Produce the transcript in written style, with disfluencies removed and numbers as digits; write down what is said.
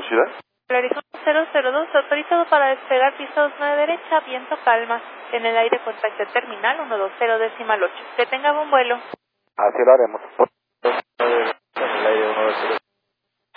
velocidad? Horizonte 002, autorizado para despegar pista 29 derecha, viento calma. En el aire contacto terminal 120 decimal 8. Que tenga buen vuelo. Así lo haremos.